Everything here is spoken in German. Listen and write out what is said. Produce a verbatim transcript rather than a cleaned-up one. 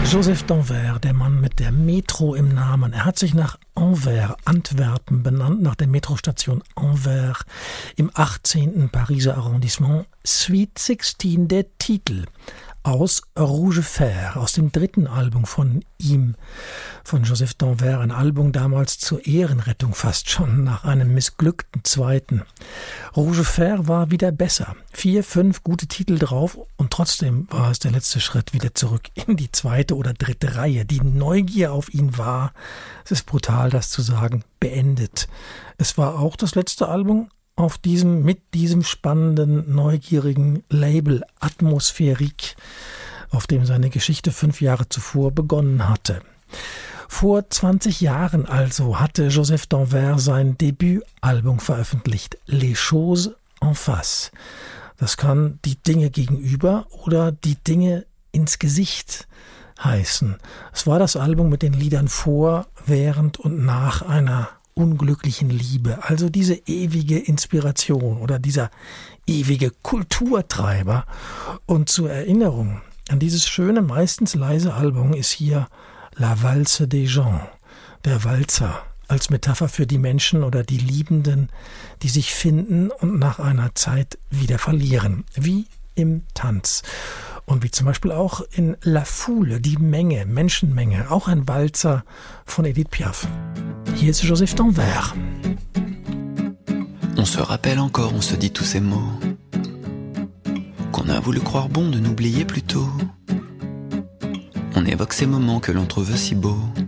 Joseph d'Anvers, der Mann mit der Metro im Namen. Er hat sich nach Anvers, Antwerpen benannt, nach der Metrostation Anvers im achtzehnten Pariser Arrondissement. Suite sechzehn, der Titel aus Rouge Fer, aus dem dritten Album von ihm, von Joseph d'Anvers, ein Album damals zur Ehrenrettung fast schon, nach einem missglückten zweiten. Rouge Fer war wieder besser. Vier, fünf gute Titel drauf und trotzdem war es der letzte Schritt wieder zurück in die zweite oder dritte Reihe. Die Neugier auf ihn war, es ist brutal, das zu sagen, beendet. Es war auch das letzte Album auf diesem, mit diesem spannenden, neugierigen Label Atmosphärik, auf dem seine Geschichte fünf Jahre zuvor begonnen hatte. Vor zwanzig Jahren also hatte Joseph d'Anvers sein Debütalbum veröffentlicht, Les Choses en Face. Das kann die Dinge gegenüber oder die Dinge ins Gesicht heißen. Es war das Album mit den Liedern vor, während und nach einer unglücklichen Liebe, also diese ewige Inspiration oder dieser ewige Kulturtreiber. Und zur Erinnerung an dieses schöne, meistens leise Album ist hier La Valse des Gens, der Walzer, als Metapher für die Menschen oder die Liebenden, die sich finden und nach einer Zeit wieder verlieren, wie im Tanz. Und wie zum Beispiel auch in La Foule, die Menge, Menschenmenge, auch ein Walzer von Edith Piaf. Hier ist Joseph d'Anvers. On se rappelle encore, on se dit tous ces mots qu'on a voulu croire bon de n'oublier plus tôt. On évoque ces moments que l'on trouve si beaux